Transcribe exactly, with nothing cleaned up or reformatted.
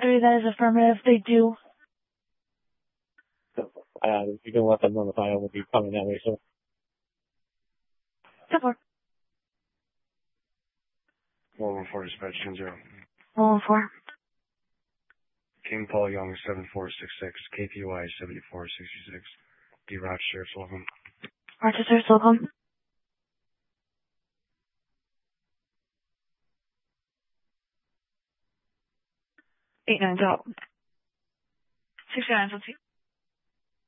three, that is affirmative. They do. Uh, you can let them know the file will be coming that way, so. ten four. one one four dispatch ten zero. one one four. King Paul Young seven four six six, K P Y seventy-four sixty-six, D. Rochester, Slocum. Rochester, Slocum. eight nine top. sixty-nine, let's see.